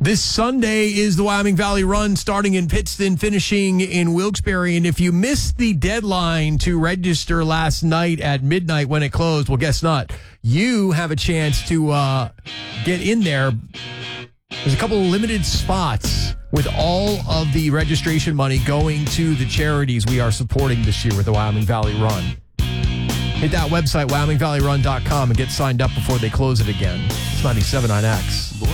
This Sunday is the Wyoming Valley Run, starting in Pittston, finishing in Wilkes-Barre. And if you missed the deadline to register last night at midnight when it closed, well, guess not. You have a chance to get in there. There's a couple of limited spots with all of the registration money going to the charities we are supporting this year with the Wyoming Valley Run. Hit that website, WyomingValleyRun.com, and get signed up before they close it again. It's 97.9X.